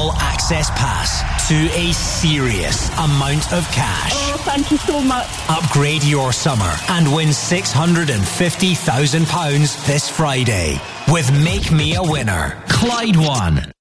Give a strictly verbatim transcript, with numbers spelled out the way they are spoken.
all-access pass to a serious amount of cash. Oh, thank you so much. Upgrade your summer and win six hundred fifty thousand pounds this Friday with Make Me a Winner. Clyde One.